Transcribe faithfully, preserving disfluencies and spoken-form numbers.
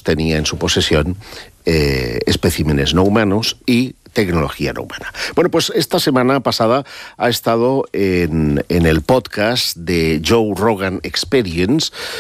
tenía en su posesión eh, especímenes no humanos y tecnología no humana. Bueno, pues esta semana pasada ha estado en, en el podcast de Joe Rogan Experience,